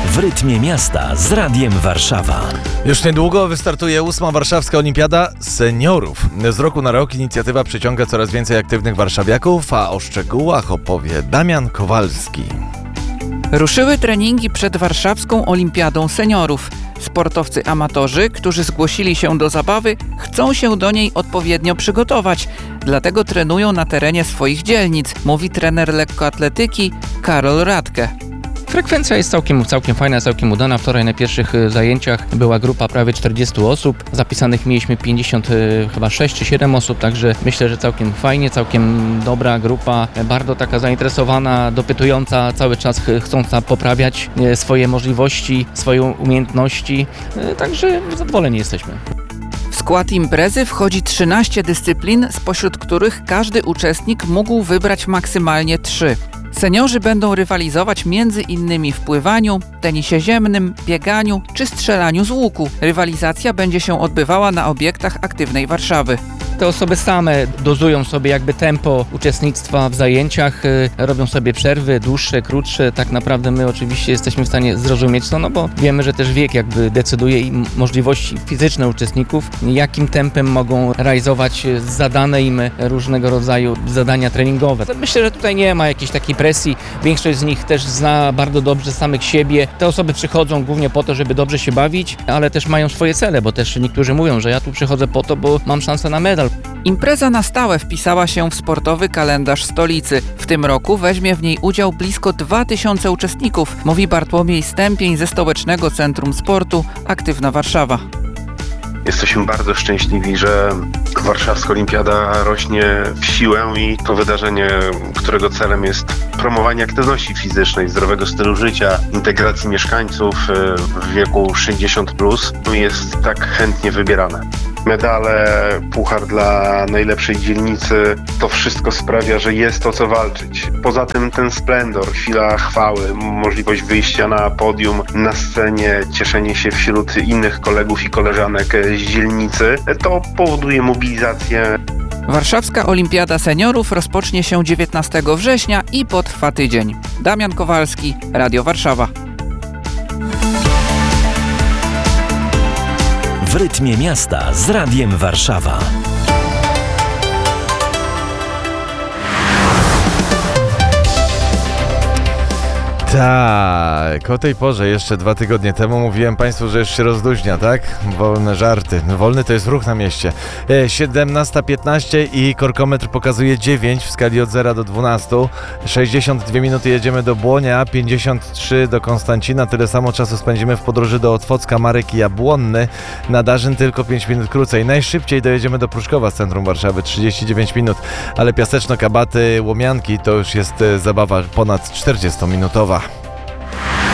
W rytmie miasta z Radiem Warszawa. Już niedługo wystartuje 8. Warszawska Olimpiada Seniorów. Z roku na rok inicjatywa przyciąga coraz więcej aktywnych warszawiaków, a o szczegółach opowie Damian Kowalski. Ruszyły treningi przed Warszawską Olimpiadą Seniorów. Sportowcy amatorzy, którzy zgłosili się do zabawy, chcą się do niej odpowiednio przygotować. Dlatego trenują na terenie swoich dzielnic, mówi trener lekkoatletyki Karol Radke. Frekwencja jest całkiem fajna, całkiem udana. Wczoraj na pierwszych zajęciach była grupa prawie 40 osób. Zapisanych mieliśmy 56 czy 7 osób, także myślę, że całkiem fajnie, całkiem dobra grupa. Bardzo taka zainteresowana, dopytująca, cały czas chcąca poprawiać swoje możliwości, swoje umiejętności. Także zadowoleni jesteśmy. W skład imprezy wchodzi 13 dyscyplin, spośród których każdy uczestnik mógł wybrać maksymalnie 3. Seniorzy będą rywalizować m.in. w pływaniu, tenisie ziemnym, bieganiu czy strzelaniu z łuku. Rywalizacja będzie się odbywała na obiektach aktywnej Warszawy. Te osoby same dozują sobie jakby tempo uczestnictwa w zajęciach, robią sobie przerwy, dłuższe, krótsze. Tak naprawdę my oczywiście jesteśmy w stanie zrozumieć to, no bo wiemy, że też wiek jakby decyduje i możliwości fizyczne uczestników, jakim tempem mogą realizować zadane im różnego rodzaju zadania treningowe. Myślę, że tutaj nie ma jakiejś takiej presji. Większość z nich też zna bardzo dobrze samych siebie. Te osoby przychodzą głównie po to, żeby dobrze się bawić, ale też mają swoje cele, bo też niektórzy mówią, że ja tu przychodzę po to, bo mam szansę na medal. Impreza na stałe wpisała się w sportowy kalendarz stolicy. W tym roku weźmie w niej udział blisko 2000 uczestników, mówi Bartłomiej Stępień ze Stołecznego Centrum Sportu Aktywna Warszawa. Jesteśmy bardzo szczęśliwi, że Warszawska Olimpiada rośnie w siłę i to wydarzenie, którego celem jest promowanie aktywności fizycznej, zdrowego stylu życia, integracji mieszkańców w wieku 60+, jest tak chętnie wybierane. Medale, puchar dla najlepszej dzielnicy, to wszystko sprawia, że jest o co walczyć. Poza tym ten splendor, chwila chwały, możliwość wyjścia na podium, na scenie, cieszenie się wśród innych kolegów i koleżanek z dzielnicy, to powoduje mobilizację. Warszawska Olimpiada Seniorów rozpocznie się 19 września i potrwa tydzień. Damian Kowalski, Radio Warszawa. W rytmie miasta z Radiem Warszawa. Tak, o tej porze jeszcze 2 tygodnie temu mówiłem Państwu, że już się rozluźnia, tak? Wolne żarty. Wolny to jest ruch na mieście. 17:15 i korkometr pokazuje 9 w skali od 0 do 12. 62 minuty jedziemy do Błonia, 53 do Konstancina. Tyle samo czasu spędzimy w podróży do Otwocka, Marek i Jabłonny. Na Darzyn tylko 5 minut krócej. Najszybciej dojedziemy do Pruszkowa z centrum Warszawy, 39 minut. Ale Piaseczno, Kabaty, Łomianki to już jest zabawa ponad 40-minutowa.